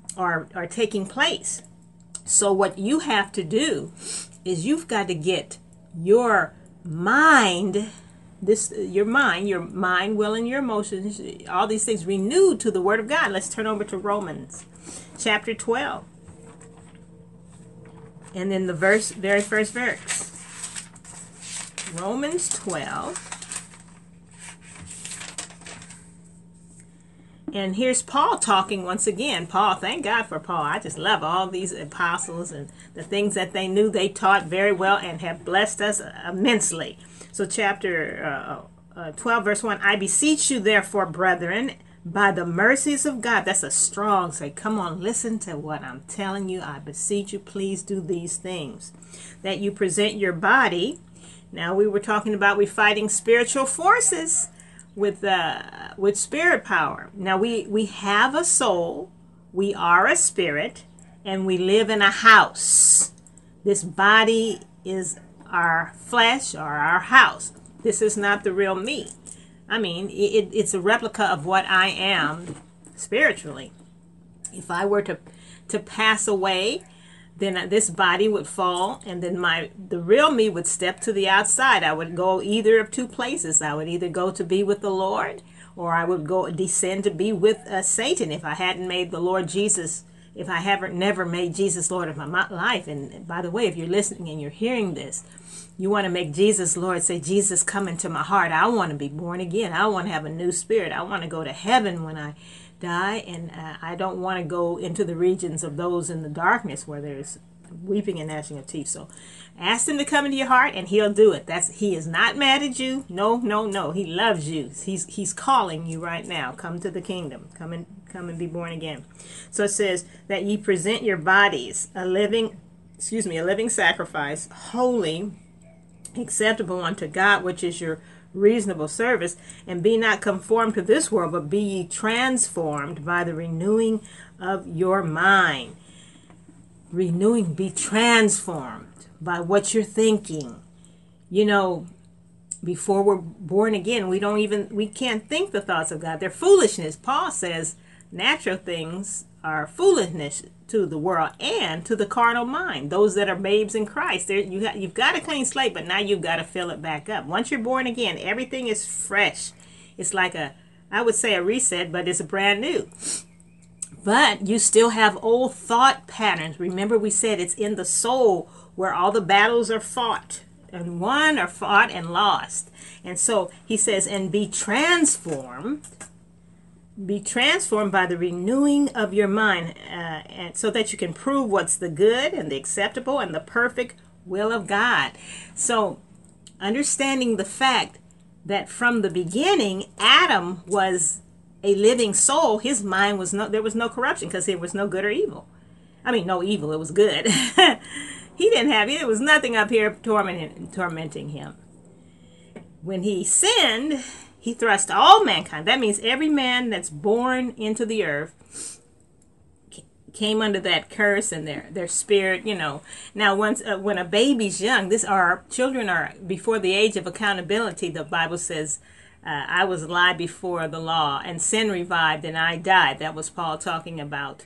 are taking place. So what you have to do is you've got to get your mind, your mind, will, and your emotions, all these things renewed to the Word of God. Let's turn over to Romans chapter 12. And then the very first verse. Romans 12. And here's Paul talking once again. Paul, thank God for Paul. I just love all these apostles and the things that they knew. They taught very well and have blessed us immensely. So chapter 12, verse 1, I beseech you therefore, brethren, by the mercies of God. That's a strong say. Come on, listen to what I'm telling you. I beseech you, please do these things. That you present your body. Now we were talking about we fighting spiritual forces with spirit power. Now we have a soul, we are a spirit, and we live in a house. This body is our flesh or our house. This is not the real me. I mean, it's a replica of what I am spiritually. If I were to pass away, then this body would fall, and then the real me would step to the outside. I would go either of two places. I would either go to be with the Lord, or I would go descend to be with Satan if I hadn't made the Lord Jesus, if I haven't never made Jesus Lord of my life. And by the way, if you're listening and you're hearing this, you want to make Jesus Lord. Say, Jesus, come into my heart. I want to be born again. I want to have a new spirit. I want to go to heaven when I die, and I don't want to go into the regions of those in the darkness where there's weeping and gnashing of teeth. So ask him to come into your heart, and he'll do it. He is not mad at you. No. He loves you. He's calling you right now. Come to the kingdom. Come and be born again. So it says that ye present your bodies a living sacrifice, holy, acceptable unto God, which is your reasonable service. And be not conformed to this world, but be ye transformed by the renewing of your mind. Be transformed by what you're thinking. You know, before we're born again, we can't think the thoughts of God. They're foolishness. Paul says natural things are foolishness to the world and to the carnal mind. Those that are babes in Christ, you've got a clean slate, but now you've got to fill it back up. Once you're born again, everything is fresh. It's like I would say a reset, but it's a brand new. But you still have old thought patterns. Remember, we said it's in the soul where all the battles are fought, and won or fought and lost. And so he says, and be transformed by the renewing of your mind, and so that you can prove what's the good and the acceptable and the perfect will of God. So understanding the fact that from the beginning, Adam was a living soul. His mind was there was no corruption, because there was no good or evil. I mean, no evil, it was good. He didn't have it. There was nothing up here tormenting him. When he sinned, he thrust all mankind. That means every man that's born into the earth came under that curse, and their spirit, Now, when a baby's young, our children are before the age of accountability. The Bible says, I was alive before the law, and sin revived, and I died. That was Paul talking about,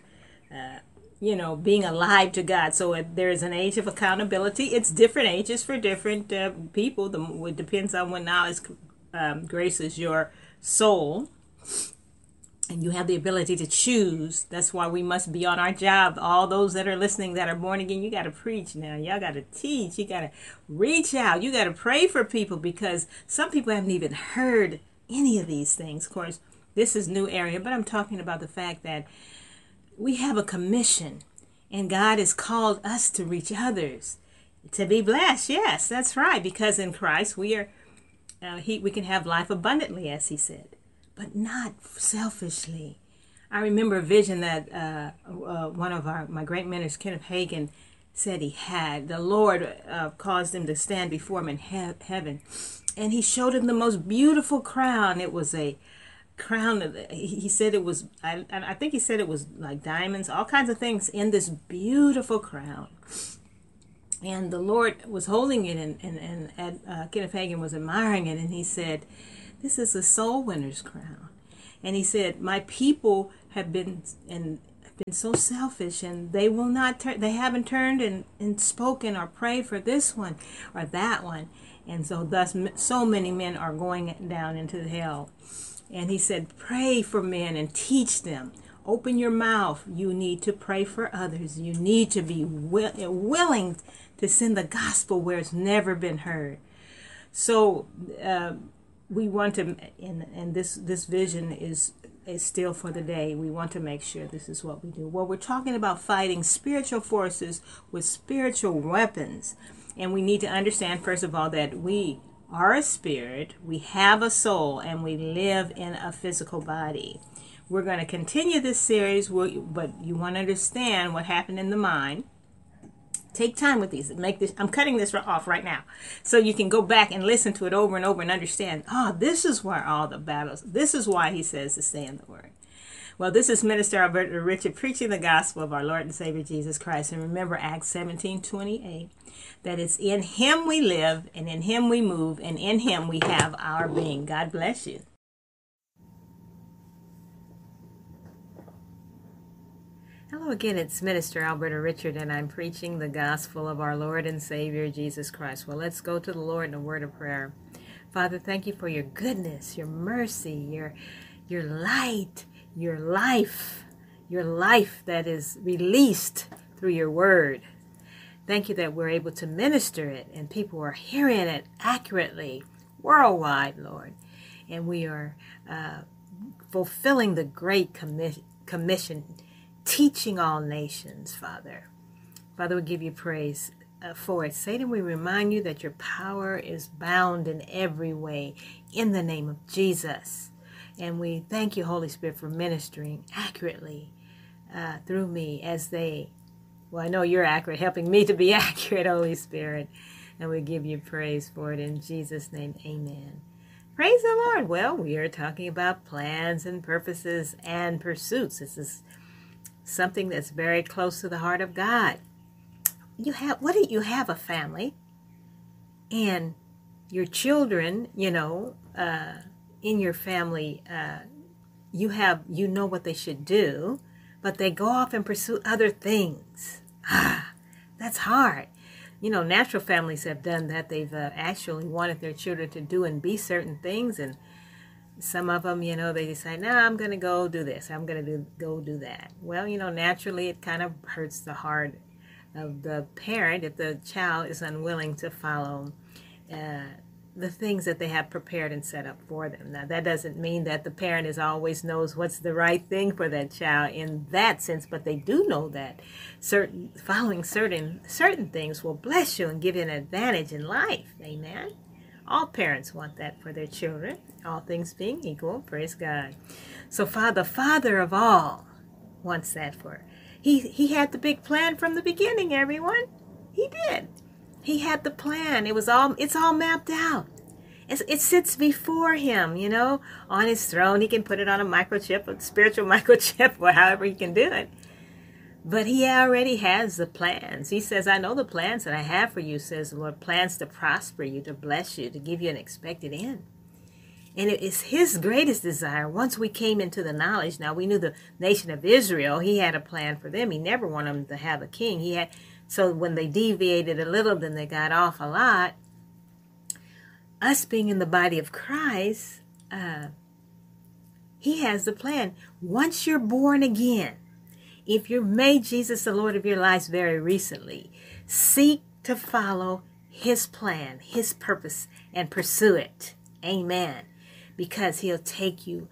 being alive to God. So there's an age of accountability. It's different ages for different people. It depends on when knowledge graces your soul, and you have the ability to choose. That's why we must be on our job. All those that are listening that are born again, you got to preach now. Y'all got to teach. You got to reach out. You got to pray for people, because some people haven't even heard any of these things. Of course, this is new area, but I'm talking about the fact that we have a commission, and God has called us to reach others, to be blessed. Yes, that's right, because in Christ we are we can have life abundantly, as he said, but not selfishly. I remember a vision that one of my great mentors, Kenneth Hagin, said he had. The Lord caused him to stand before him in heaven, and he showed him the most beautiful crown. It was a crown. He said it was, I think he said it was like diamonds, all kinds of things in this beautiful crown. And the Lord was holding it, and Kenneth Hagin was admiring it, and he said, this is a soul winner's crown. And he said, my people have been been so selfish, and they will not turn. They haven't turned and spoken or prayed for this one or that one, and so thus so many men are going down into hell. And he said, pray for men and teach them. Open your mouth. You need to pray for others. You need to be willing to send the gospel where it's never been heard. So we want to, and this vision is still for the day. We want to make sure this is what we do. Well, we're talking about fighting spiritual forces with spiritual weapons. And we need to understand, first of all, that we are a spirit, we have a soul, and we live in a physical body. We're going to continue this series, but you want to understand what happened in the mind. Take time with these. I'm cutting this off right now, so you can go back and listen to it over and over and understand. This is where all the battles. This is why he says to stay in the Word. Well, this is Minister Alberta Richard preaching the gospel of our Lord and Savior Jesus Christ. And remember Acts 17:28, that it's in Him we live, and in Him we move, and in Him we have our being. God bless you. Hello again, it's Minister Alberta Richard, and I'm preaching the gospel of our Lord and Savior Jesus Christ. Well, let's go to the Lord in a word of prayer. Father, thank you for your goodness, your mercy, your light, your life that is released through your word. Thank you that we're able to minister it and people are hearing it accurately worldwide, Lord. And we are fulfilling the great commission, teaching all nations, Father. Father, we give you praise for it. Satan, we remind you that your power is bound in every way in the name of Jesus. And we thank you, Holy Spirit, for ministering accurately through me as I know you're accurate, helping me to be accurate, Holy Spirit. And we give you praise for it in Jesus' name. Amen. Praise the Lord. Well, we are talking about plans and purposes and pursuits. This is something that's very close to the heart of God. You have a family, and your children, in your family, you know what they should do, but they go off and pursue other things. That's hard. Natural families have done that. They've actually wanted their children to do and be certain things, and some of them, they decide, no, I'm going to go do this. I'm going to go do that. Well, naturally it kind of hurts the heart of the parent if the child is unwilling to follow the things that they have prepared and set up for them. Now, that doesn't mean that the parent always knows what's the right thing for that child in that sense, but they do know that following certain things will bless you and give you an advantage in life. Amen. All parents want that for their children, all things being equal. Praise God. So the Father of all wants that for. He had the big plan from the beginning, everyone. He did. He had the plan. It's all mapped out. It sits before him, on his throne. He can put it on a microchip, a spiritual microchip, or however he can do it. But he already has the plans. He says, I know the plans that I have for you, says the Lord, plans to prosper you, to bless you, to give you an expected end. And it is his greatest desire. Once we came into the knowledge, now we knew the nation of Israel, he had a plan for them. He never wanted them to have a king. So when they deviated a little, then they got off a lot. Us being in the body of Christ, he has the plan. Once you're born again, if you've made Jesus the Lord of your lives very recently, seek to follow his plan, his purpose, and pursue it. Amen. Because he'll take you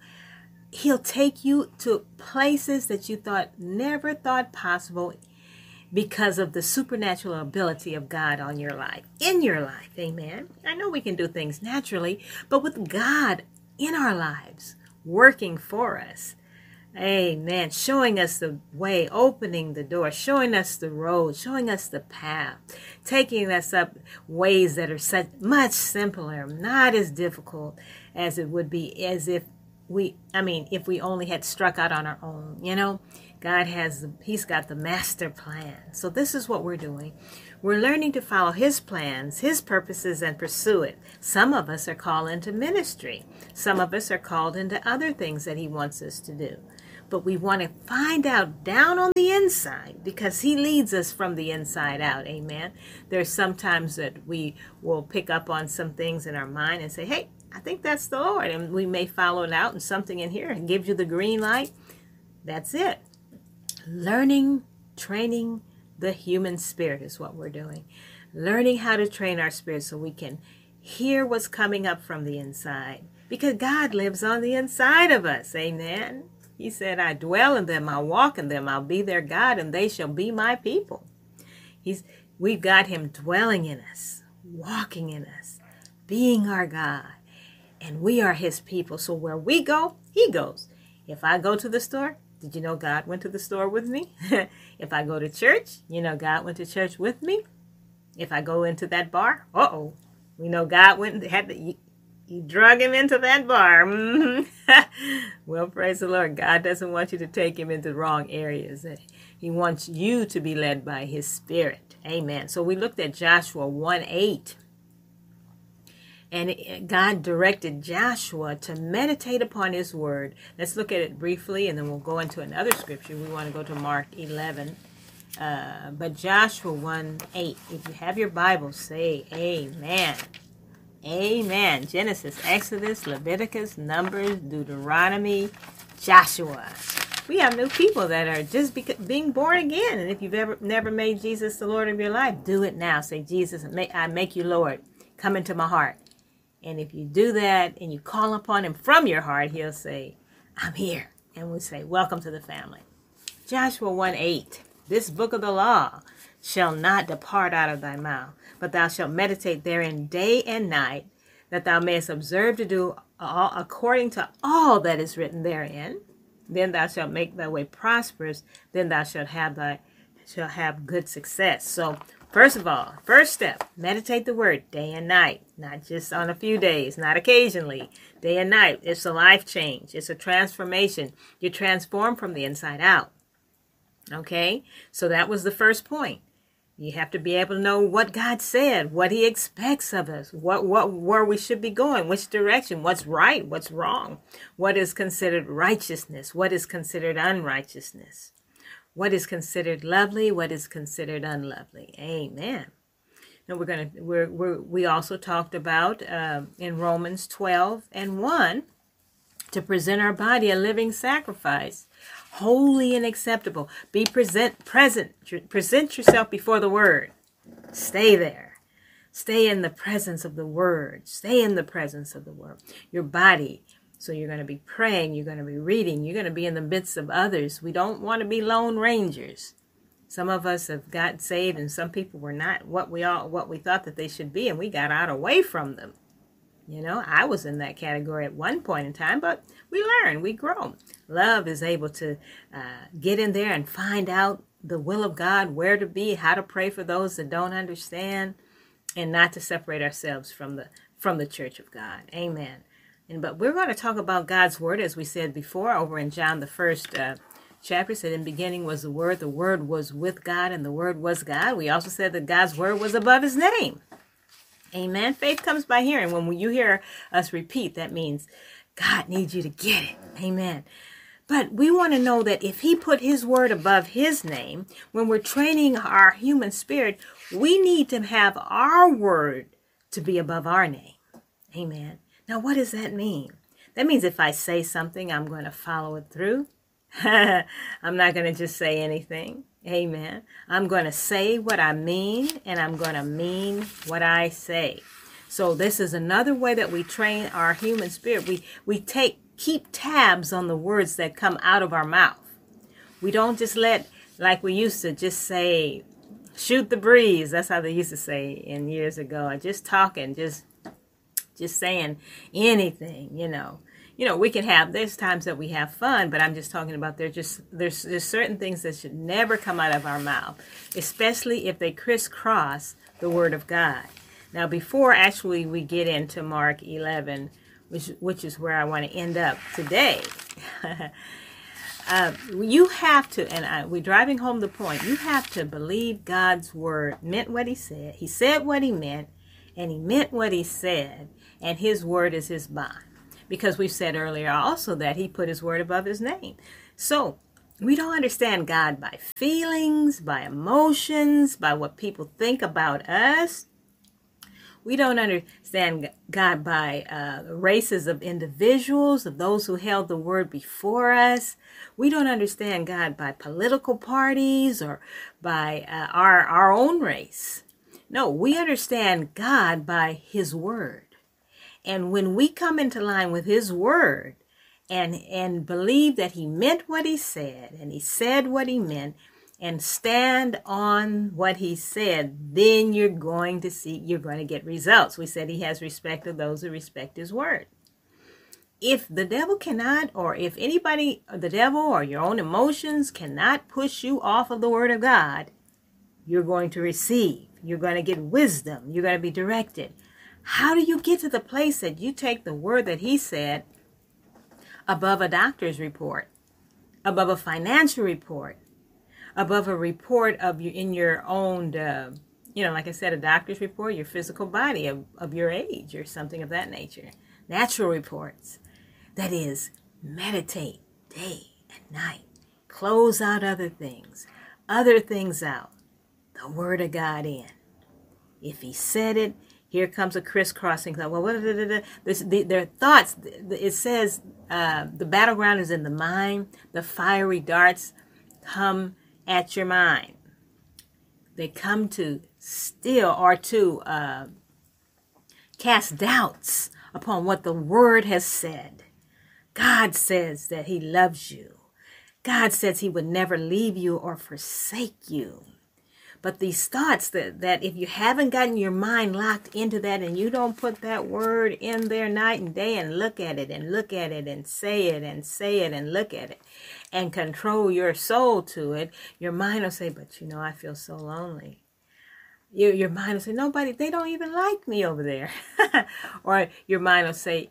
to places that you never thought possible because of the supernatural ability of God in your life. Amen. I know we can do things naturally, but with God in our lives, working for us. Amen. Showing us the way, opening the door, showing us the road, showing us the path, taking us up ways that are much simpler, not as difficult as it would be if we only had struck out on our own. God he's got the master plan. So this is what we're doing. We're learning to follow his plans, his purposes, and pursue it. Some of us are called into ministry. Some of us are called into other things that he wants us to do. but we want to find out down on the inside, because he leads us from the inside out. Amen. There's sometimes that we will pick up on some things in our mind and say, hey, I think that's the Lord. And we may follow it out, and something in here gives you the green light. That's it. Learning, training the human spirit is what we're doing. Learning how to train our spirit so we can hear what's coming up from the inside. Because God lives on the inside of us. Amen. He said, I dwell in them, I'll walk in them, I'll be their God, and they shall be my people. We've got him dwelling in us, walking in us, being our God, and we are his people. So where we go, he goes. If I go to the store, did you know God went to the store with me? If I go to church, you know God went to church with me. If I go into that bar, we know God went and you drug him into that bar. Well, praise the Lord. God doesn't want you to take him into the wrong areas. He wants you to be led by his spirit. Amen. So we looked at Joshua 1:8. And God directed Joshua to meditate upon his word. Let's look at it briefly, and then we'll go into another scripture. We want to go to Mark 11. But Joshua 1:8. If you have your Bible, say amen. Amen. Genesis, Exodus, Leviticus, Numbers, Deuteronomy, Joshua. We have new people that are just being born again. And if you've never made Jesus the Lord of your life, do it now. Say, Jesus, I make you Lord. Come into my heart. And if you do that and you call upon him from your heart, he'll say, I'm here. And we'll say, welcome to the family. Joshua 1:8. This book of the law shall not depart out of thy mouth, but thou shalt meditate therein day and night, that thou mayest observe to do all according to all that is written therein. Then thou shalt make thy way prosperous. Then thou shalt have good success. So, first of all, first step, meditate the word day and night, not just on a few days, not occasionally, day and night. It's a life change. It's a transformation. You're transformed from the inside out. Okay, so that was the first point. You have to be able to know what God said, what he expects of us, where we should be going, which direction, what's right, what's wrong, what is considered righteousness, what is considered unrighteousness, what is considered lovely, what is considered unlovely. Amen. Now we also talked about in Romans 12:1 to present our body a living sacrifice, holy and acceptable. Present yourself before the word. Stay there. Stay in the presence of the word. Stay in the presence of the word. Your body. So you're going to be praying. You're going to be reading. You're going to be in the midst of others. We don't want to be lone rangers. Some of us have got saved, and some people were not what we thought that they should be, and we got out away from them. You know, I was in that category at one point in time, but we learn, we grow. Love is able to get in there and find out the will of God, where to be, how to pray for those that don't understand, and not to separate ourselves from the church of God. Amen. But we're going to talk about God's word, as we said before, over in John, the first chapter. Said, in the beginning was the word was with God, and the word was God. We also said that God's word was above his name. Amen. Faith comes by hearing. When you hear us repeat, that means God needs you to get it. Amen. But we want to know that if he put his word above his name, when we're training our human spirit, we need to have our word to be above our name. Amen. Now, what does that mean? That means if I say something, I'm going to follow it through. I'm not going to just say anything. Amen. I'm going to say what I mean, and I'm going to mean what I say. So this is another way that we train our human spirit. We keep tabs on the words that come out of our mouth. We don't just let, like we used to just say, shoot the breeze. That's how they used to say in years ago. Just talking, just saying anything, you know. You know, we can have, there's times that we have fun, but I'm just talking about there's certain things that should never come out of our mouth, especially if they crisscross the word of God. Now, before actually we get into Mark 11, which is where I want to end up today, you have to, and we're driving home the point, you have to believe God's word meant what he said. He said what he meant, and he meant what he said, and his word is his bond. Because we said earlier also that he put his word above his name. So we don't understand God by feelings, by emotions, by what people think about us. We don't understand God by races of individuals, of those who held the word before us. We don't understand God by political parties or by our own race. No, we understand God by his word. And when we come into line with his word and believe that he meant what he said and he said what he meant, and stand on what he said, then you're going to get results. We said he has respect of those who respect his word. If the devil cannot, or if anybody, the devil or your own emotions cannot push you off of the word of God, you're going to receive. You're going to get wisdom. You're going to be directed. How do you get to the place that you take the word that he said above a doctor's report, above a financial report, above a report of you in your own, like I said, a doctor's report, your physical body of your age or something of that nature. Natural reports. That is, meditate day and night. Close out other things out. The word of God in. If he said it, here comes a crisscrossing thought. Well, their thoughts, it says the battleground is in the mind. The fiery darts come at your mind. They come to steal or to cast doubts upon what the word has said. God says that he loves you. God says he would never leave you or forsake you. But these thoughts that if you haven't gotten your mind locked into that and you don't put that word in there night and day and look at it and look at it and say it and say it and look at it and control your soul to it, your mind will say, but I feel so lonely. Your mind will say, they don't even like me over there. Or your mind will say,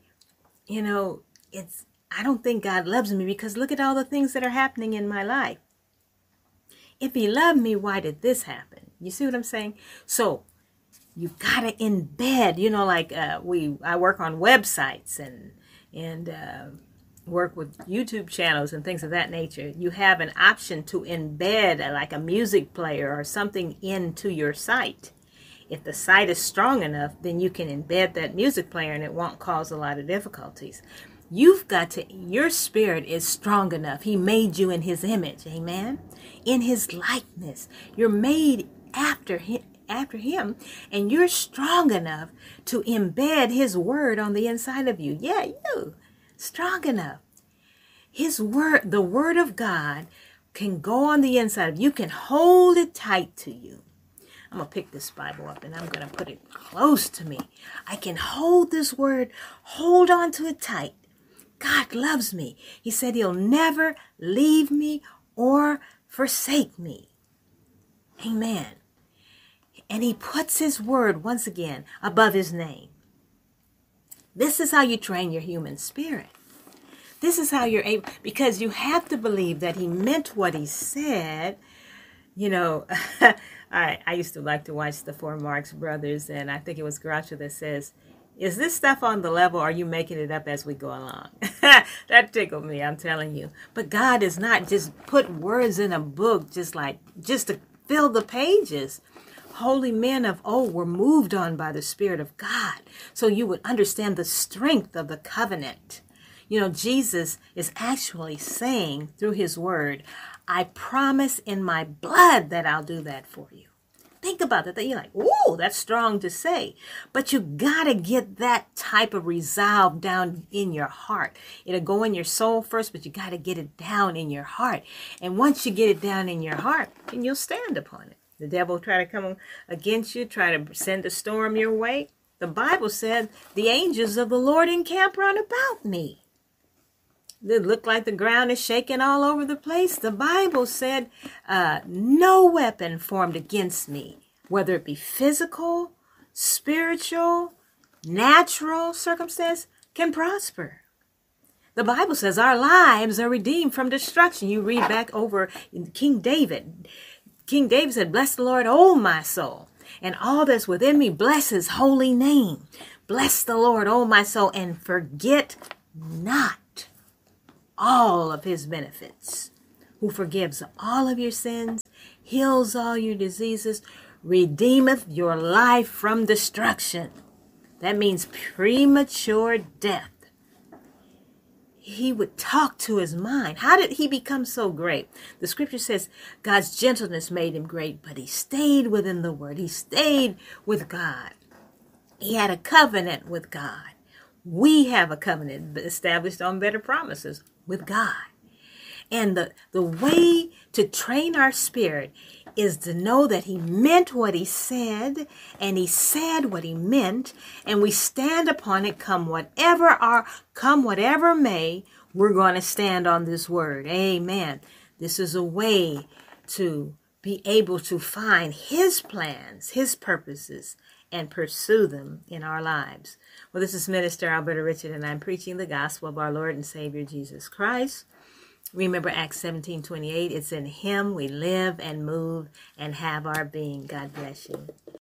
I don't think God loves me because look at all the things that are happening in my life. If he loved me, why did this happen? You see what I'm saying? So you gotta embed, I work on websites and work with YouTube channels and things of that nature. You have an option to embed like a music player or something into your site. If the site is strong enough, then you can embed that music player and it won't cause a lot of difficulties. Your spirit is strong enough. He made you in his image. Amen. In his likeness. You're made after him, and you're strong enough to embed his word on the inside of you. Yeah, you. Strong enough. His word, the word of God, can go on the inside of you. You can hold it tight to you. I'm going to pick this Bible up and I'm going to put it close to me. I can hold this word, hold on to it tight. God loves me. He said he'll never leave me or forsake me. Amen. And he puts his word, once again, above his name. This is how you train your human spirit. This is how you're able, because you have to believe that he meant what he said. I used to like to watch the Four Marx Brothers, and I think it was Groucho that says, is this stuff on the level, or are you making it up as we go along? That tickled me, I'm telling you. But God is not just put words in a book just to fill the pages. Holy men of old were moved on by the Spirit of God, so you would understand the strength of the covenant. Jesus is actually saying through his word, I promise in my blood that I'll do that for you. Think about that. You're like, ooh, that's strong to say. But you got to get that type of resolve down in your heart. It'll go in your soul first, but you got to get it down in your heart. And once you get it down in your heart, then you'll stand upon it. The devil will try to come against you, try to send a storm your way. The Bible said, the angels of the Lord encamp round about me. It looked like the ground is shaking all over the place. The Bible said, no weapon formed against me, whether it be physical, spiritual, natural circumstance, can prosper. The Bible says our lives are redeemed from destruction. You read back over King David. King David said, bless the Lord, O my soul, and all that's within me, bless his holy name. Bless the Lord, O my soul, and forget not all of his benefits, who forgives all of your sins, heals all your diseases, redeemeth your life from destruction. That means premature death. He would talk to his mind. How did he become so great? The scripture says God's gentleness made him great, but he stayed within the word. He stayed with God. He had a covenant with God. We have a covenant established on better promises with God. And the way to train our spirit is to know that he meant what he said, and he said what he meant, and we stand upon it come whatever may, we're going to stand on this word. Amen. This is a way to be able to find his plans, his purposes, and pursue them in our lives. Well, this is Minister Alberta Richard, and I'm preaching the gospel of our Lord and Savior Jesus Christ. Remember Acts 17:28. It's in him we live and move and have our being. God bless you.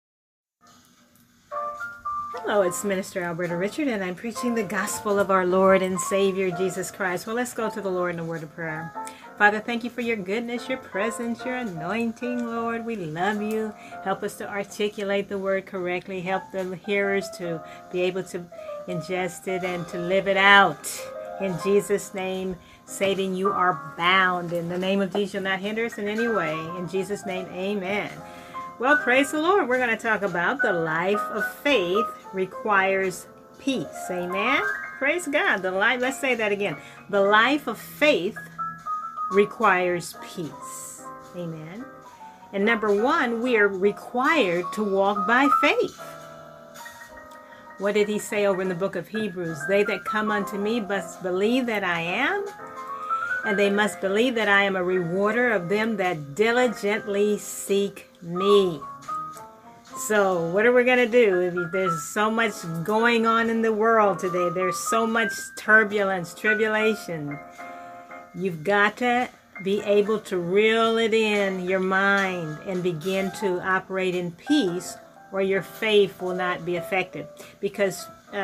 Hello, it's Minister Alberta Richard, and I'm preaching the gospel of our Lord and Savior Jesus Christ. Well, let's go to the Lord in a word of prayer. Father, thank you for your goodness, your presence, your anointing, Lord. We love you. Help us to articulate the word correctly. Help the hearers to be able to ingest it and to live it out. In Jesus' name, Satan, you are bound. In the name of Jesus, you'll not hinder us in any way. In Jesus' name, amen. Well, praise the Lord. We're going to talk about the life of faith requires peace. Amen. Praise God. Let's say that again. The life of faith requires peace. Amen. And number one, we are required to walk by faith. What did he say over in the book of Hebrews? They that come unto me must believe that I am, and they must believe that I am a rewarder of them that diligently seek me. So what are we going to do? There's so much going on in the world today. There's so much turbulence, tribulation. You've got to be able to reel it in your mind and begin to operate in peace, or your faith will not be affected. Because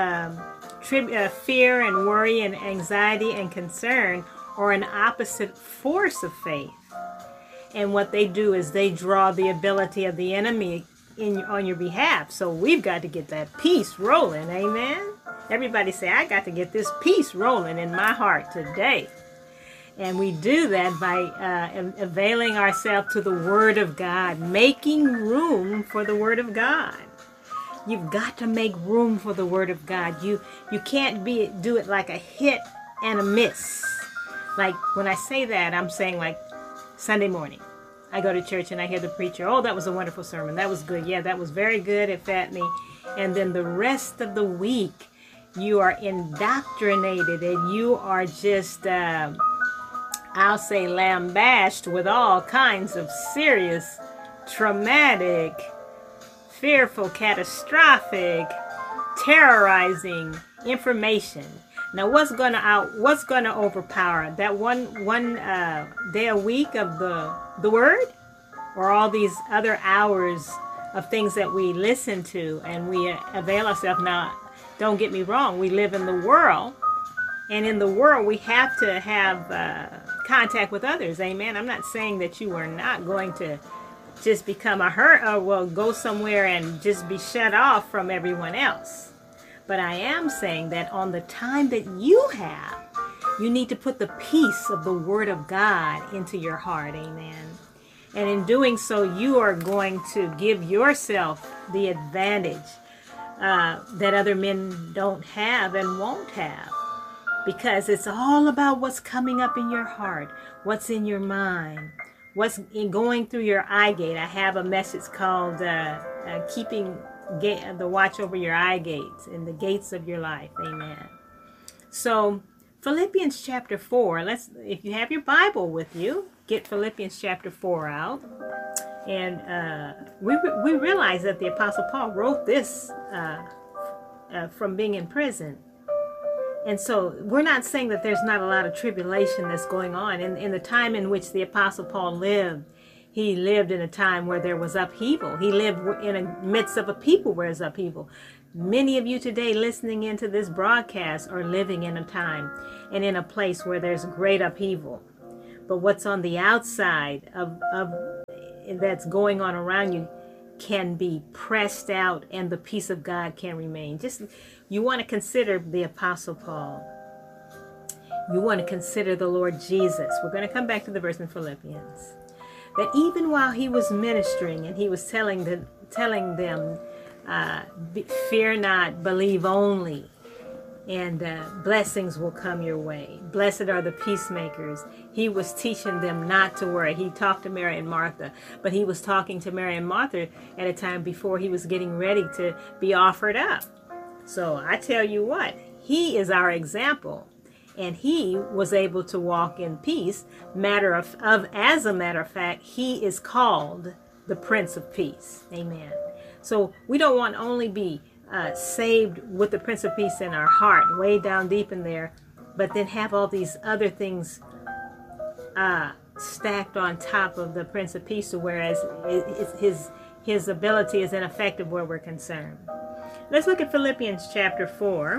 fear and worry and anxiety and concern are an opposite force of faith. And what they do is they draw the ability of the enemy on your behalf. So we've got to get that peace rolling. Amen. Everybody say, I got to get this peace rolling in my heart today. And we do that by availing ourselves to the Word of God, making room for the Word of God. You've got to make room for the Word of God. You can't do it like a hit and a miss. Like when I say that, I'm saying like Sunday morning. I go to church and I hear the preacher, oh, that was a wonderful sermon. That was good. Yeah, that was very good. It fed me. And then the rest of the week, you are indoctrinated and you are just... I'll say lambasted with all kinds of serious, traumatic, fearful, catastrophic, terrorizing information. Now, what's gonna overpower that one day a week of the word, or all these other hours of things that we listen to and we avail ourselves? Now, don't get me wrong, we live in the world, and in the world we have to have contact with others. Amen. I'm not saying that you are not going to just become go somewhere and just be shut off from everyone else. But I am saying that on the time that you have, you need to put the peace of the Word of God into your heart. Amen. And in doing so, you are going to give yourself the advantage that other men don't have and won't have. Because it's all about what's coming up in your heart, what's in your mind, what's going through your eye gate. I have a message called keeping the watch over your eye gates and the gates of your life. Amen. So Philippians chapter 4. If you have your Bible with you, get Philippians chapter 4 out. And we realize that the Apostle Paul wrote this from being in prison. And so we're not saying that there's not a lot of tribulation that's going on. In the time in which the Apostle Paul lived, he lived in a time where there was upheaval. He lived in the midst of a people where there's upheaval. Many of you today listening into this broadcast are living in a time and in a place where there's great upheaval. But what's on the outside of that's going on around you can be pressed out, and the peace of God can remain. Just, you want to consider the Apostle Paul. You want to consider the Lord Jesus. We're going to come back to the verse in Philippians. That even while he was ministering and he was telling them, fear not, believe only, and blessings will come your way. Blessed are the peacemakers. He was teaching them not to worry. He talked to Mary and Martha, but he was talking to Mary and Martha at a time before he was getting ready to be offered up. So I tell you what, he is our example, and he was able to walk in peace. As a matter of fact, he is called the Prince of Peace. Amen. So we don't want to only be saved with the Prince of Peace in our heart, way down deep in there, but then have all these other things stacked on top of the Prince of Peace, whereas his ability is ineffective where we're concerned. Let's look at Philippians chapter 4.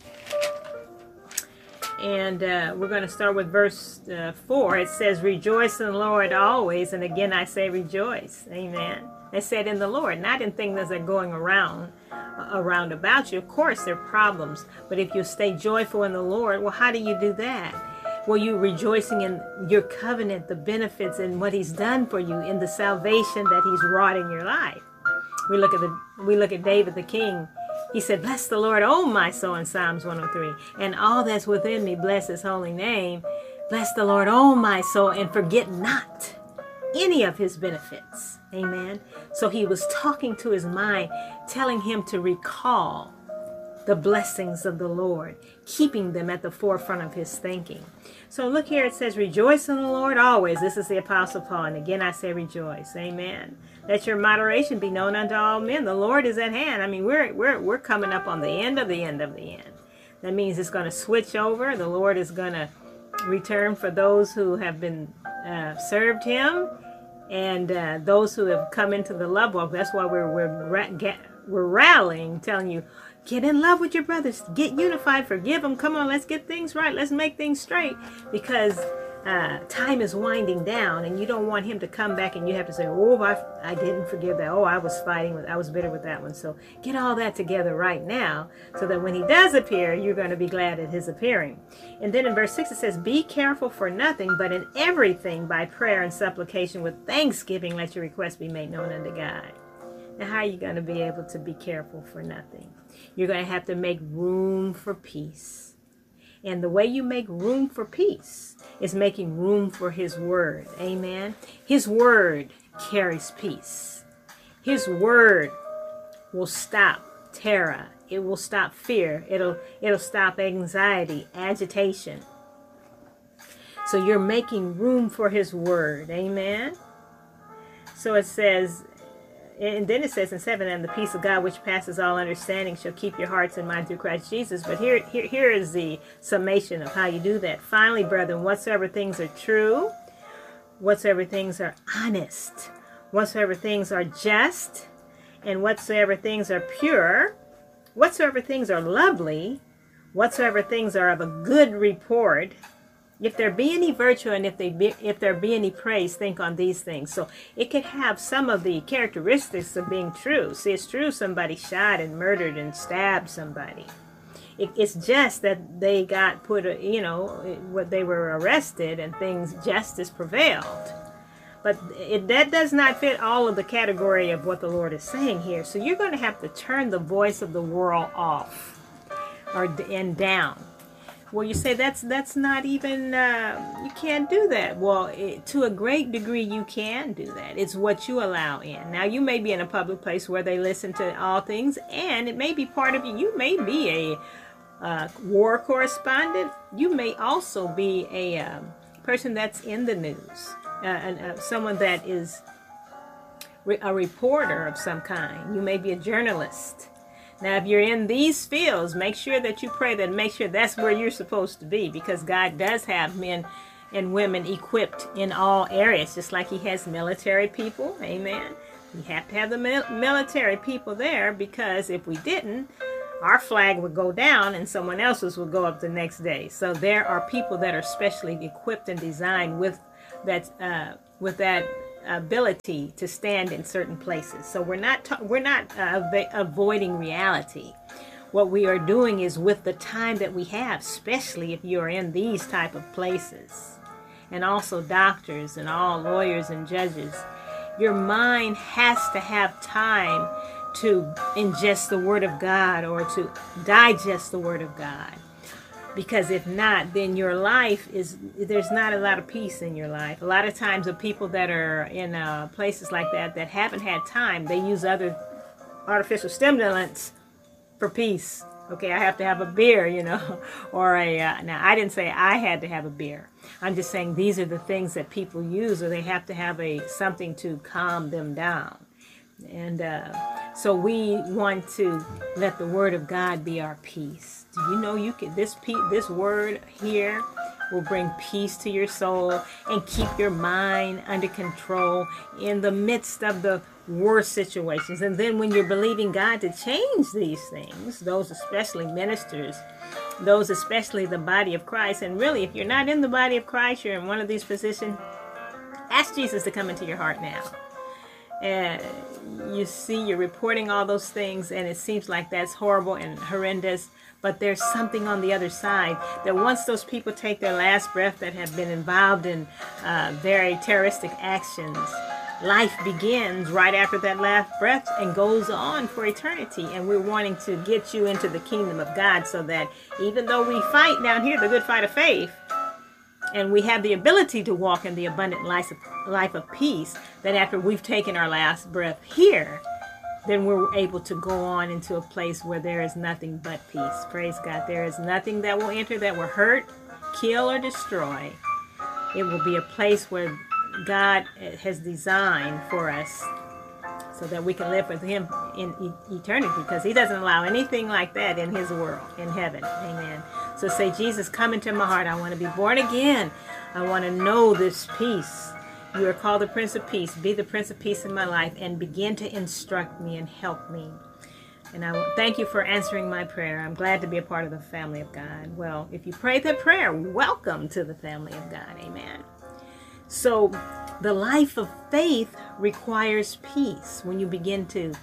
And we're going to start with verse 4. It says, rejoice in the Lord always. And again, I say rejoice. Amen. I said in the Lord, not in things that are going around about you. Of course, there are problems. But if you stay joyful in the Lord, well, how do you do that? Well, you're rejoicing in your covenant, the benefits, and what he's done for you, in the salvation that he's wrought in your life. We look at David the king. He said, bless the Lord, oh my soul, in Psalms 103. And all that's within me, bless his holy name. Bless the Lord, oh my soul, and forget not any of his benefits. Amen. So he was talking to his mind, telling him to recall the blessings of the Lord, keeping them at the forefront of his thinking. So look here, it says, rejoice in the Lord always. This is the Apostle Paul. And again, I say rejoice. Amen. Let your moderation be known unto all men. The Lord is at hand. I mean, we're coming up on the end of the end of the end. That means it's going to switch over. The Lord is going to return for those who have been served him, and those who have come into the love walk. That's why we're rallying, telling you, get in love with your brothers, get unified, forgive them. Come on, let's get things right. Let's make things straight, because time is winding down, and you don't want him to come back and you have to say, oh, I didn't forgive that. Oh, I was bitter with that one. So get all that together right now, so that when he does appear, you're going to be glad at his appearing. And then in verse 6 it says, be careful for nothing, but in everything by prayer and supplication with thanksgiving let your requests be made known unto God. Now, how are you going to be able to be careful for nothing? You're going to have to make room for peace. And the way you make room for peace is making room for his word. Amen. His word carries peace. His word will stop terror. It will stop fear. It'll stop anxiety, agitation. So you're making room for his word. Amen. So it says, and then it says in 7, and the peace of God which passes all understanding shall keep your hearts and minds through Christ Jesus. But here is the summation of how you do that. Finally, brethren, whatsoever things are true, whatsoever things are honest, whatsoever things are just, and whatsoever things are pure, whatsoever things are lovely, whatsoever things are of a good report, if there be any virtue and if there be any praise, think on these things. So it could have some of the characteristics of being true. See, it's true somebody shot and murdered and stabbed somebody. It's just that they got what they were arrested and justice prevailed. But that does not fit all of the category of what the Lord is saying here. So you're going to have to turn the voice of the world off and down. Well, you say that's not even, you can't do that. Well, to a great degree, you can do that. It's what you allow in. Now, you may be in a public place where they listen to all things, and it may be part of you. You may be a war correspondent. You may also be a person that's in the news, someone that is a reporter of some kind. You may be a journalist. Now, if you're in these fields, make sure that you pray that, make sure that's where you're supposed to be, because God does have men and women equipped in all areas, just like he has military people. Amen. We have to have the military people there, because if we didn't, our flag would go down and someone else's would go up the next day. So there are people that are specially equipped and designed with that ability to stand in certain places. So we're not avoiding reality. What we are doing is, with the time that we have, especially if you're in these type of places, and also doctors and all lawyers and judges, your mind has to have time to ingest the Word of God, or to digest the Word of God. Because if not, then your life there's not a lot of peace in your life. A lot of times the people that are in places like that haven't had time, they use other artificial stimulants for peace. Okay, I have to have a beer, or now I didn't say I had to have a beer. I'm just saying these are the things that people use, or they have to have something to calm them down. And so we want to let the Word of God be our peace. Do you know this word here will bring peace to your soul and keep your mind under control in the midst of the worst situations. And then when you're believing God to change these things, those especially ministers, those especially the body of Christ, and really if you're not in the body of Christ, you're in one of these positions, ask Jesus to come into your heart now. And you see, you're reporting all those things, and it seems like that's horrible and horrendous. But there's something on the other side, that once those people take their last breath that have been involved in very terroristic actions, life begins right after that last breath and goes on for eternity. And we're wanting to get you into the kingdom of God, so that even though we fight down here the good fight of faith, and we have the ability to walk in the abundant life of peace, that after we've taken our last breath here, then we're able to go on into a place where there is nothing but peace. Praise God. There is nothing that will enter that will hurt, kill, or destroy. It will be a place where God has designed for us, so that we can live with Him in eternity, because He doesn't allow anything like that in His world, in heaven. Amen. So say, Jesus, come into my heart. I want to be born again. I want to know this peace. You are called the Prince of Peace. Be the Prince of Peace in my life, and begin to instruct me and help me. And I thank you for answering my prayer. I'm glad to be a part of the family of God. Well, if you prayed that prayer, welcome to the family of God. Amen. So the life of faith requires peace. When you begin to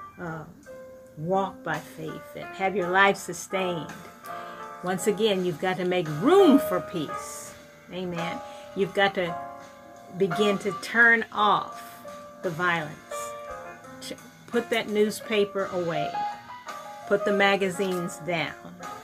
walk by faith and have your life sustained, once again, you've got to make room for peace. Amen. You've got to begin to turn off the violence. Put that newspaper away. Put the magazines down.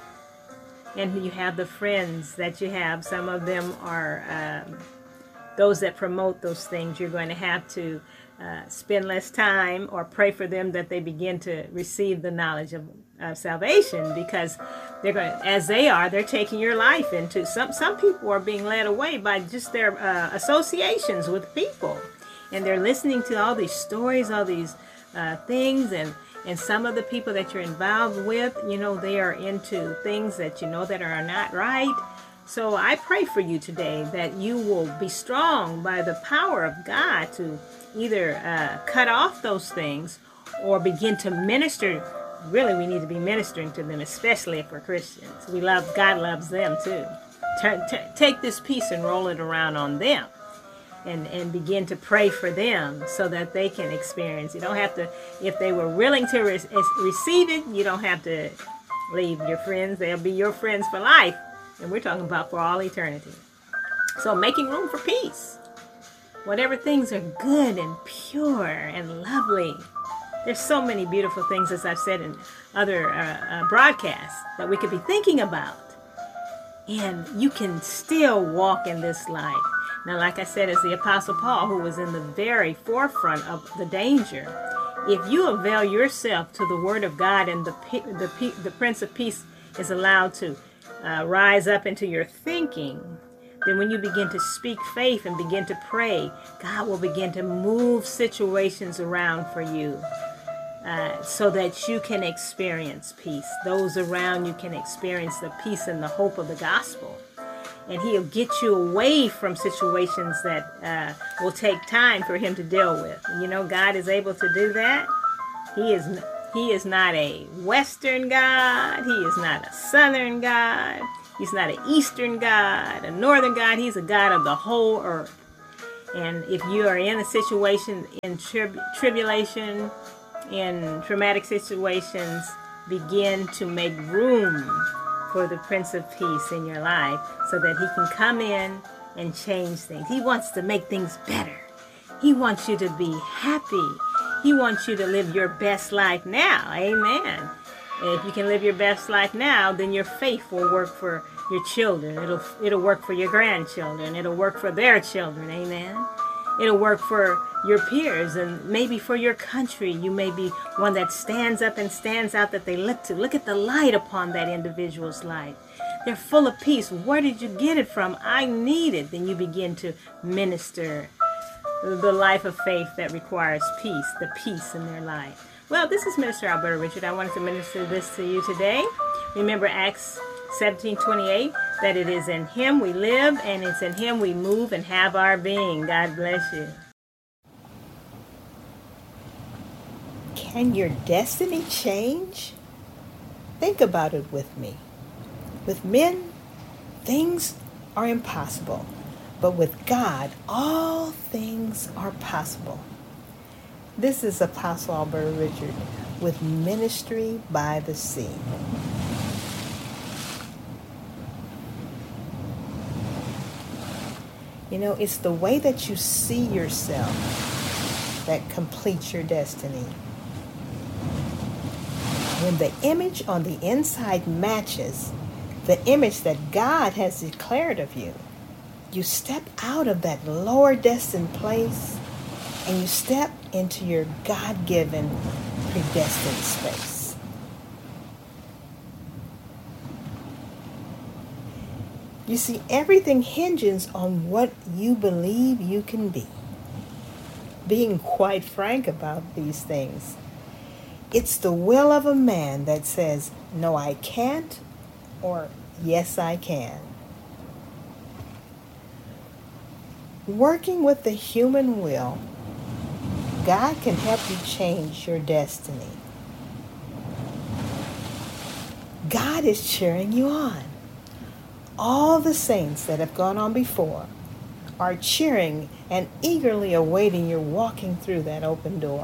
And you have the friends that you have. Some of them are those that promote those things. You're going to have to spend less time, or pray for them that they begin to receive the knowledge of salvation, because they're going to, they're taking your life into some people are being led away by just their associations with people, and they're listening to all these stories, all these things, and some of the people that you're involved with, they are into things that that are not right. So I pray for you today that you will be strong by the power of God to either cut off those things, or begin to minister. Really, we need to be ministering to them, especially if we're Christians. God loves them too. Take this peace and roll it around on them, and begin to pray for them so that they can experience. You don't have to, if they were willing to receive it, you don't have to leave your friends. They'll be your friends for life. And we're talking about for all eternity. So making room for peace. Whatever things are good and pure and lovely. There's so many beautiful things, as I've said in other broadcasts, that we could be thinking about. And you can still walk in this life. Now, like I said, as the Apostle Paul, who was in the very forefront of the danger, if you avail yourself to the Word of God, and the Prince of Peace is allowed to rise up into your thinking, then when you begin to speak faith and begin to pray, God will begin to move situations around for you, so that you can experience peace. Those around you can experience the peace and the hope of the gospel. and he'll get you away from situations that will take time for him to deal with. You know, God is able to do that. He is not a Western God. He is not a Southern God. He's not an Eastern God, a Northern God. He's a God of the whole earth. And if you are in a situation, in tribulation, in traumatic situations, begin to make room for the Prince of Peace in your life so that he can come in and change things. He wants to make things better. He wants you to be happy. He wants you to live your best life now. Amen. And if you can live your best life now, then your faith will work for your children. It'll work for your grandchildren. It'll work for their children. Amen. It'll work for your peers and maybe for your country. You may be one that stands up and stands out that they look to. Look at the light upon that individual's life. They're full of peace. Where did you get it from? I need it. Then you begin to minister the life of faith that requires peace, the peace in their life. Well, this is Minister Alberta Richard. I wanted to minister this to you today. Remember Acts 17:28, that it is in him we live and it's in him we move and have our being. God bless you. Can your destiny change? Think about it with me. With men, things are impossible. But with God, all things are possible. This is Apostle Alberta Richard with Ministry by the Sea. You know, it's the way that you see yourself that completes your destiny. When the image on the inside matches the image that God has declared of you, you step out of that lower destined place and you step into your God-given predestined space. You see, everything hinges on what you believe you can be. Being quite frank about these things, it's the will of a man that says, no, I can't, or yes, I can. Working with the human will, God can help you change your destiny. God is cheering you on. All the saints that have gone on before are cheering and eagerly awaiting your walking through that open door.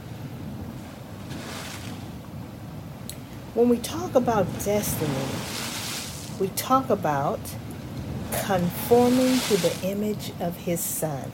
When we talk about destiny, we talk about conforming to the image of his Son.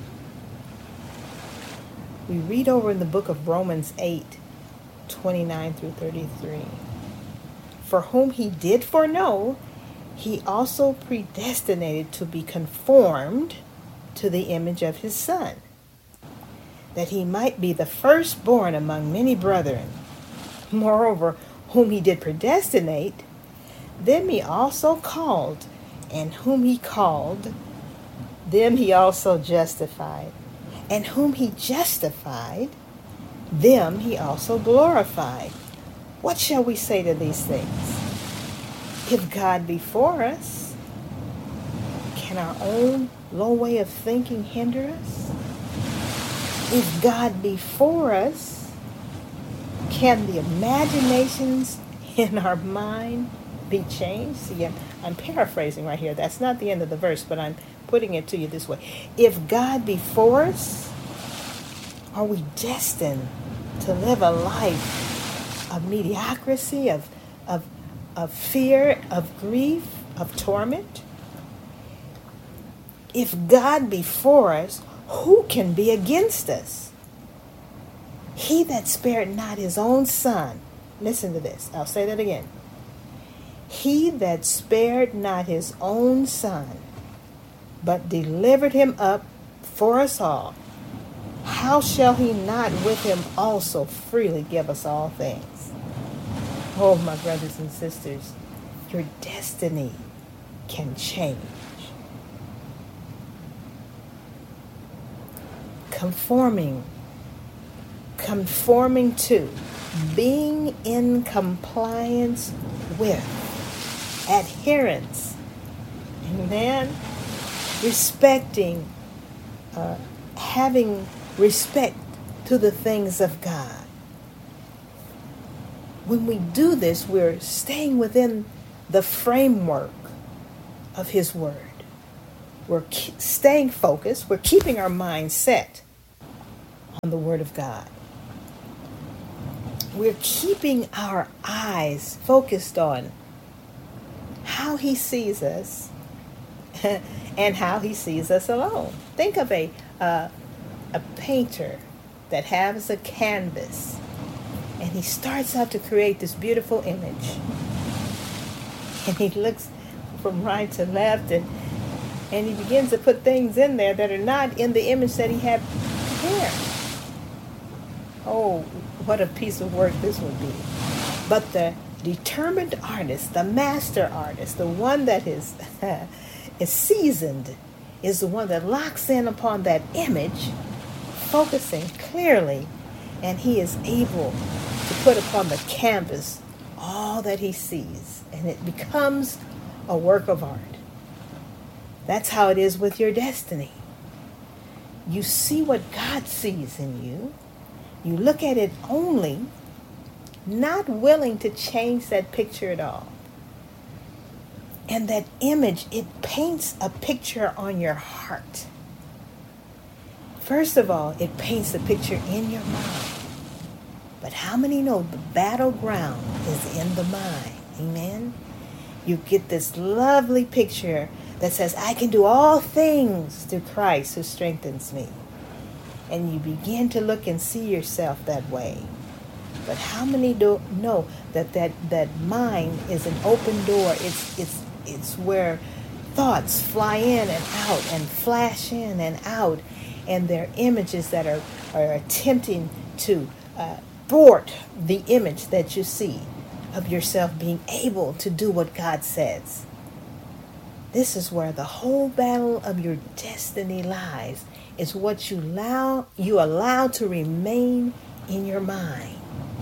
We read over in the book of Romans 8:29 through 33. For whom he did foreknow, he also predestinated to be conformed to the image of his Son, that he might be the firstborn among many brethren. Moreover, whom he did predestinate, them he also called, and whom he called, them he also justified. And whom he justified, them he also glorified. What shall we say to these things? If God be for us, can our own low way of thinking hinder us? If God be for us, can the imaginations in our mind be changed? See, I'm paraphrasing right here. That's not the end of the verse, but I'm putting it to you this way. If God be for us, are we destined to live a life of mediocrity, of fear, of grief, of torment? If God be for us, who can be against us? He that spared not his own Son. Listen to this. I'll say that again. He that spared not his own Son, but delivered him up for us all, how shall he not with him also freely give us all things? Oh, my brothers and sisters, your destiny can change. Conforming to, being in compliance with, adherence, Amen. Respecting, having respect to the things of God. When we do this, we're staying within the framework of His Word. We're staying focused. We're keeping our mind set on the Word of God. We're keeping our eyes focused on how He sees us and how He sees us alone. Think of a painter that has a canvas, and he starts out to create this beautiful image. And he looks from right to left, and he begins to put things in there that are not in the image that he had prepared. Oh, what a piece of work this would be. But the determined artist, the master artist, the one that is seasoned, is the one that locks in upon that image, focusing clearly, and he is able to put upon the canvas all that he sees, and it becomes a work of art. That's how it is with your destiny. You see what God sees in you. You look at it only, not willing to change that picture at all. And that image, it paints a picture on your heart. First of all, it paints a picture in your mind. But how many know the battleground is in the mind? Amen? You get this lovely picture that says, I can do all things through Christ who strengthens me. And you begin to look and see yourself that way. But how many know that mind is an open door? It's where thoughts fly in and out and flash in and out. And they're images that are attempting to thwart the image that you see of yourself being able to do what God says. This is where the whole battle of your destiny lies. It's what you allow to remain in your mind.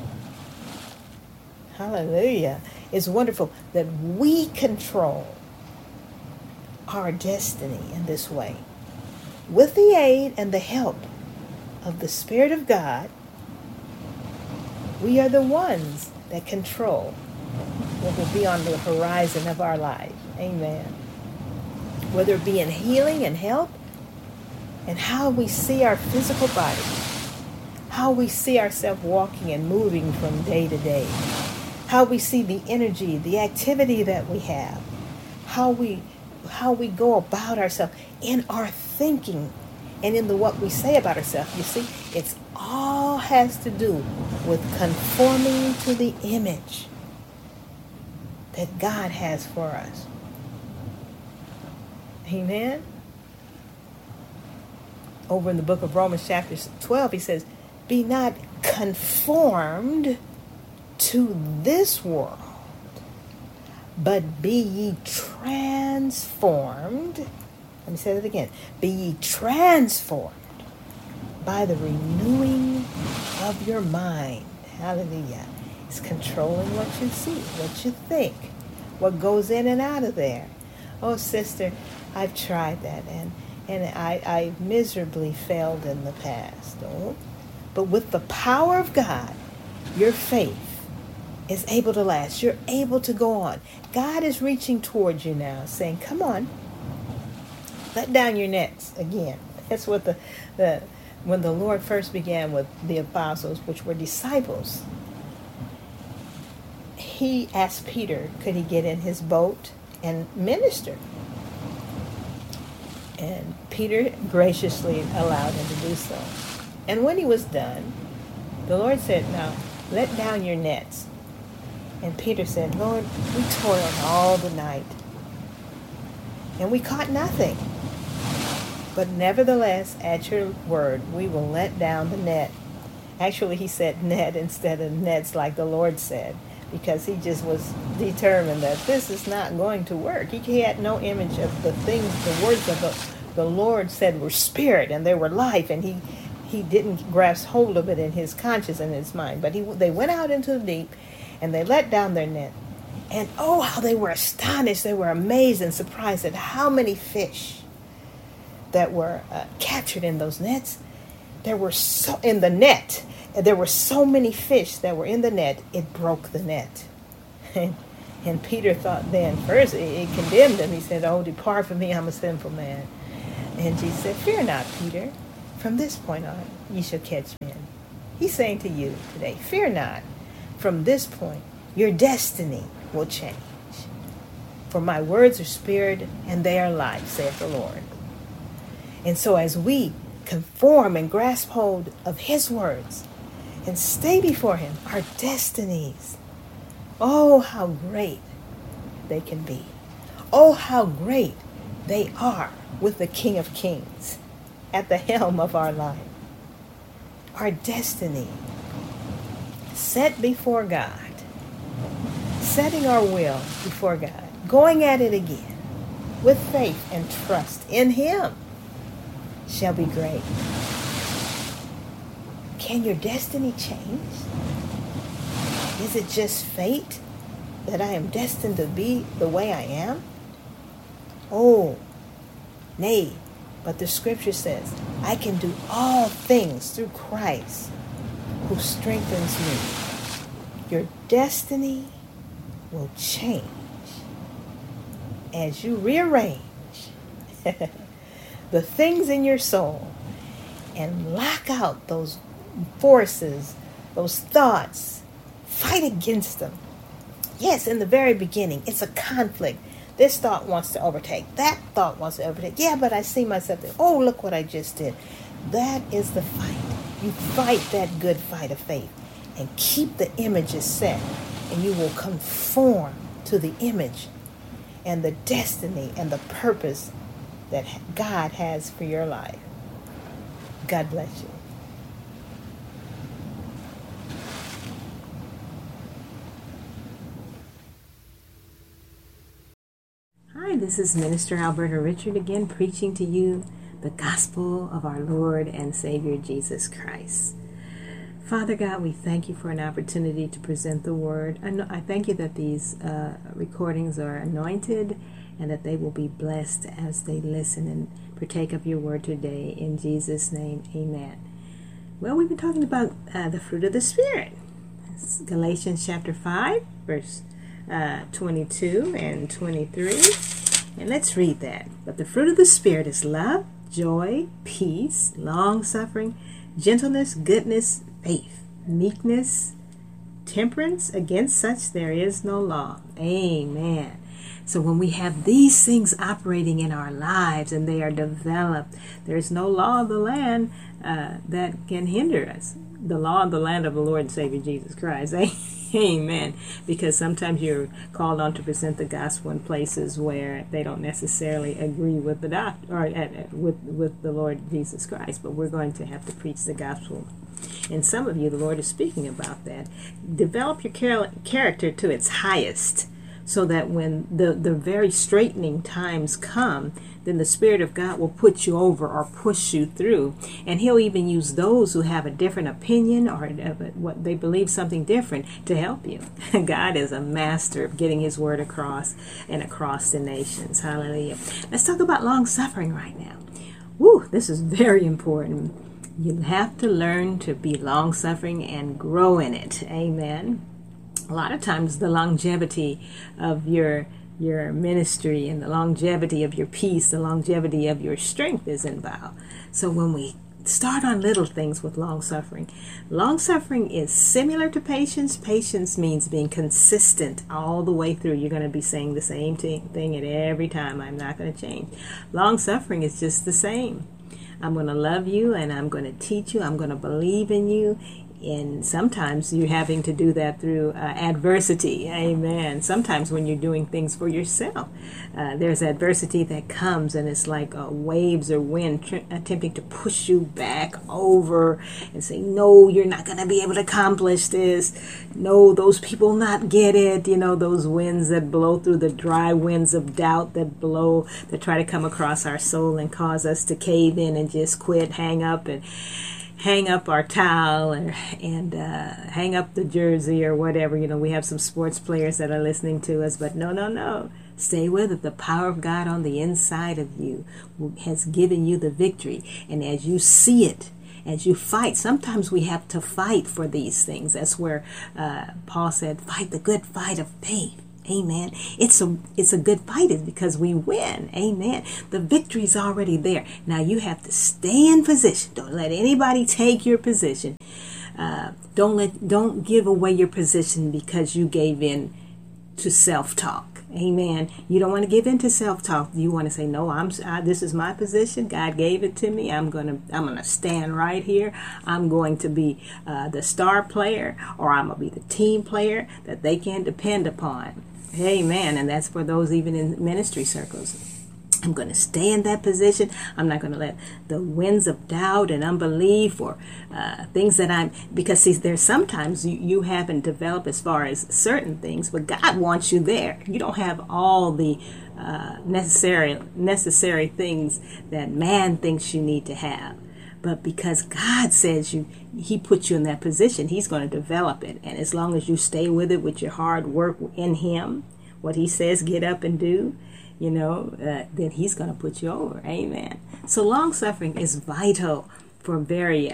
Hallelujah. It's wonderful that we control our destiny in this way. With the aid and the help of the Spirit of God, we are the ones that control what will be on the horizon of our life. Amen. Whether it be in healing and health, and how we see our physical body, how we see ourselves walking and moving from day to day, how we see the energy, the activity that we have, how we go about ourselves in our thinking and in what we say about ourselves. You see, it's all has to do with conforming to the image that God has for us. Amen. Over in the book of Romans chapter 12, he says, be not conformed to this world, but be ye transformed. Let me say that again. Be ye transformed by the renewing of your mind. Hallelujah. It's controlling what you see, what you think, what goes in and out of there. Oh, sister, I've tried that, and I miserably failed in the past. Oh, but with the power of God, your faith is able to last. You're able to go on. God is reaching towards you now, saying, come on, let down your nets again. That's what when the Lord first began with the apostles, which were disciples, he asked Peter, could he get in his boat and minister? And Peter graciously allowed him to do so. And when he was done, the Lord said, now, let down your nets. And Peter said, Lord, we toiled all the night, and we caught nothing. But nevertheless, at your word, we will let down the net. Actually, he said net instead of nets like the Lord said, because he just was determined that this is not going to work. He had no image of the things, the words of the Lord said were spirit and they were life, and he didn't grasp hold of it in his conscience and his mind. But they went out into the deep, and they let down their net, And oh, how they were astonished. They were amazed and surprised at how many fish that were captured in those nets. There were so in the net. There were so many fish that were in the net, it broke the net. And Peter thought then, first it condemned him. He said, "Oh, depart from me, I'm a sinful man." And Jesus said, "Fear not, Peter. From this point on, you shall catch men." He's saying to you today, fear not. From this point, your destiny will change. For my words are spirit and they are life, saith the Lord. And so as we conform and grasp hold of his words and stay before him, our destinies, oh, how great they can be. Oh, how great they are with the King of Kings at the helm of our life. Our destiny set before God, setting our will before God, going at it again with faith and trust in him shall be great. Can your destiny change? Is it just fate that I am destined to be the way I am? Oh, nay, but the scripture says, I can do all things through Christ who strengthens me. Your destiny will change as you rearrange the things in your soul and lock out those forces, those thoughts. Fight against them. Yes, in the very beginning, it's a conflict. This thought wants to overtake. That thought wants to overtake. Yeah, but I see myself there. Oh, look what I just did. That is the fight. You fight that good fight of faith and keep the images set, and you will conform to the image and the destiny and the purpose that God has for your life. God bless you. Hi, this is Minister Alberta Richard again, preaching to you the gospel of our Lord and Savior Jesus Christ. Father God, we thank you for an opportunity to present the word. I thank you that these recordings are anointed and that they will be blessed as they listen and partake of your word today. In Jesus' name, amen. Well, we've been talking about the fruit of the Spirit. It's Galatians chapter 5, verse 22 and 23. And let's read that. But the fruit of the Spirit is love, joy, peace, long-suffering, gentleness, goodness, faith, meekness, temperance. Against such there is no law. Amen. So when we have these things operating in our lives and they are developed, there's no law of the land that can hinder us. The law of the land of the Lord and Savior Jesus Christ. Amen. Because sometimes you're called on to present the gospel in places where they don't necessarily agree with the doctor or with the Lord Jesus Christ. But we're going to have to preach the gospel. And some of you, the Lord is speaking about that. Develop your character to its highest, so that when the very straightening times come, then the Spirit of God will put you over or push you through. And he'll even use those who have a different opinion or what they believe something different to help you. God is a master of getting his word across and across the nations. Hallelujah. Let's talk about long suffering right now. Woo, this is very important. You have to learn to be long suffering and grow in it. Amen. A lot of times the longevity of your ministry and the longevity of your peace, the longevity of your strength is involved. So when we start on little things with long suffering is similar to patience. Patience means being consistent all the way through. You're going to be saying the same thing at every time. I'm not going to change. Long suffering is just the same. I'm going to love you and I'm going to teach you. I'm going to believe in you. And sometimes you're having to do that through adversity. Amen. Sometimes when you're doing things for yourself, there's adversity that comes and it's like waves or wind attempting to push you back over and say, no, you're not going to be able to accomplish this. No, those people not get it. You know, those winds that blow through, the dry winds of doubt that blow, that try to come across our soul and cause us to cave in and just quit, hang up, and hang up our towel and hang up the jersey or whatever. We have some sports players that are listening to us, but no. Stay with it. The power of God on the inside of you has given you the victory. And as you see it, as you fight, sometimes we have to fight for these things. That's where Paul said, fight the good fight of faith. Amen. It's a good fight because we win. Amen. The victory's already there. Now you have to stay in position. Don't let anybody take your position. Don't give away your position because you gave in to self-talk. Amen. You don't want to give in to self-talk. You want to say, no, this is my position. God gave it to me. I'm gonna stand right here. I'm going to be the star player, or I'm gonna be the team player that they can depend upon. Amen. And that's for those even in ministry circles. I'm going to stay in that position. I'm not going to let the winds of doubt and unbelief or things that because see, there's sometimes you haven't developed as far as certain things, but God wants you there. You don't have all the necessary things that man thinks you need to have. But because God says He put you in that position, He's going to develop it. And as long as you stay with it with your hard work in Him, what He says, get up and do, then He's going to put you over. Amen. So long suffering is vital for very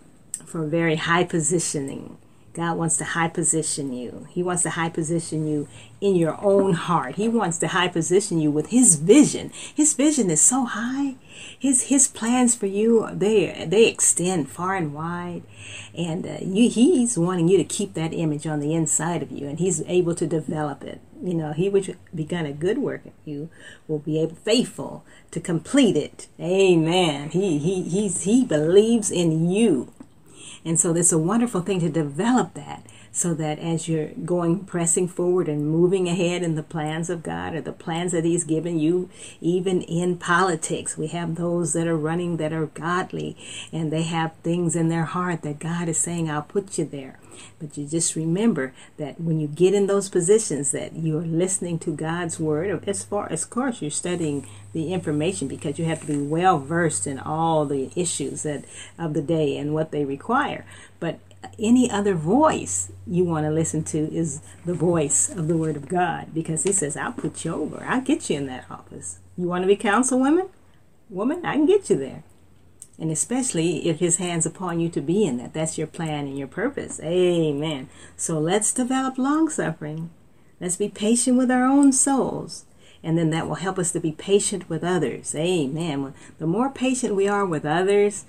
high positioning. God wants to high position you. He wants to high position you in your own heart. He wants to high position you with His vision. His vision is so high. His plans for you, they extend far and wide. And He's wanting you to keep that image on the inside of you, and He's able to develop it. He which begun a good work in you will be faithful to complete it. Amen. He believes in you. And so it's a wonderful thing to develop that, so that as you're pressing forward and moving ahead in the plans of God, or the plans that He's given you, even in politics, we have those that are running that are godly, and they have things in their heart that God is saying, I'll put you there. But you just remember that when you get in those positions, that you're listening to God's word. As of course, you're studying the information, because you have to be well versed in all the issues of the day and what they require. But any other voice you want to listen to is the voice of the Word of God, because He says, I'll put you over. I'll get you in that office. You want to be councilwoman? Woman, I can get you there. And especially if His hand's upon you to be in that. That's your plan and your purpose. Amen. So let's develop long suffering. Let's be patient with our own souls. And then that will help us to be patient with others. Amen. The more patient we are with others,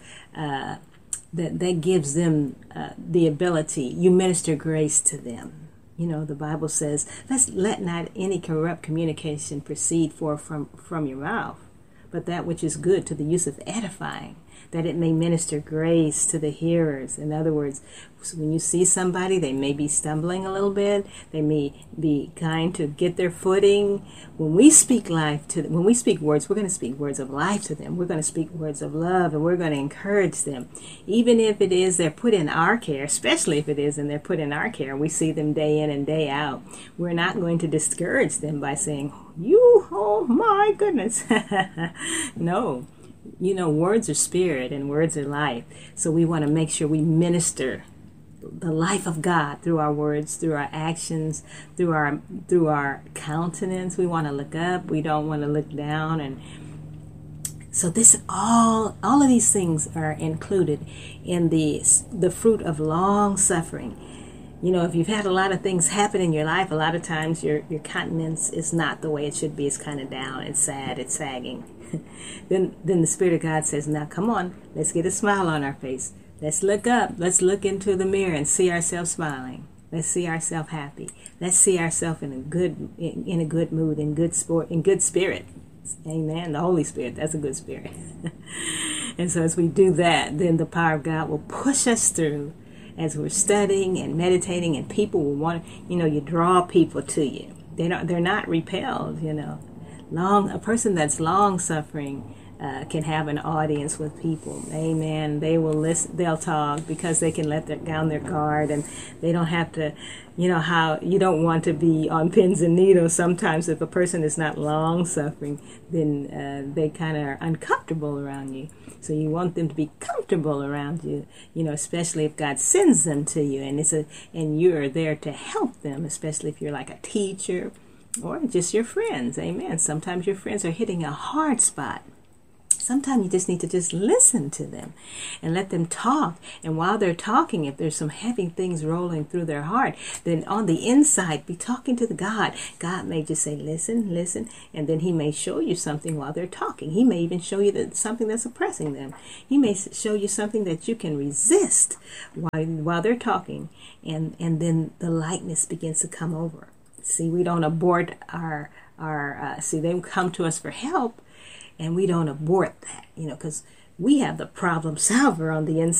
that gives them the ability. You minister grace to them. The Bible says, let not any corrupt communication proceed forth from your mouth, but that which is good to the use of edifying, that it may minister grace to the hearers. In other words, when you see somebody, they may be stumbling a little bit. They may be kind to get their footing. When we speak when we speak words, we're going to speak words of life to them. We're going to speak words of love, and we're going to encourage them. Even if it is they're put in our care, especially if it is and they're put in our care, we see them day in and day out. We're not going to discourage them by saying, oh my goodness. No. Words are spirit and words are life. So we want to make sure we minister the life of God through our words, through our actions, through our countenance. We want to look up. We don't want to look down. And so all of these things are included in the fruit of long suffering. If you've had a lot of things happen in your life, a lot of times your countenance is not the way it should be. It's kind of down. It's sad. It's sagging. Then the Spirit of God says, now come on, let's get a smile on our face. Let's look up. Let's look into the mirror and see ourselves smiling. Let's see ourselves happy. Let's see ourselves in a good mood, in good spirit. Amen. The Holy Spirit, that's a good spirit. And so as we do that, then the power of God will push us through as we're studying and meditating, and people will want to, you draw people to you. They're not repelled, A person that's long suffering can have an audience with people. Amen. They will listen. They'll talk because they can let down their guard, and they don't have to. You know how you don't want to be on pins and needles. Sometimes if a person is not long suffering, then they kind of are uncomfortable around you. So you want them to be comfortable around you. You know, especially if God sends them to you, and you're there to help them. Especially if you're like a teacher or just your friends. Amen. Sometimes your friends are hitting a hard spot. Sometimes you just need to just listen to them and let them talk. And while they're talking, if there's some heavy things rolling through their heart, then on the inside, be talking to the God. God may just say, listen, listen, and then he may show you something while they're talking. He may even show you something that's oppressing them. He may show you something that you can resist while they're talking, and then the lightness begins to come over. See, we don't abort see, they come to us for help, and we don't abort that, because we have the problem solver on the inside.